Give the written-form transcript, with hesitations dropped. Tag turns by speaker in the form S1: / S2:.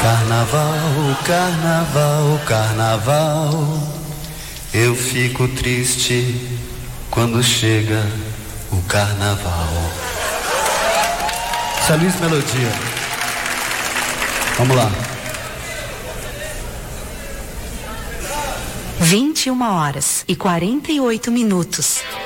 S1: Carnaval, carnaval, carnaval. Eu fico triste quando chega o carnaval. Feliz melodia. Vamos lá.
S2: 21h48.